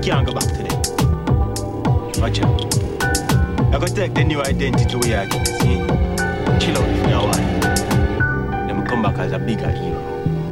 can't go back to them. Watch out. I gotta take the new identity we are getting, see? Chill out for a while. Then we come back as a bigger hero.